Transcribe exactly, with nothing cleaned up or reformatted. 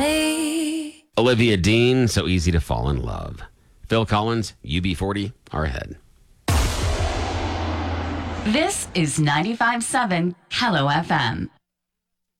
me. Olivia Dean, So Easy to Fall in Love. Phil Collins, U B forty, are ahead. This is ninety-five point seven Hello F M.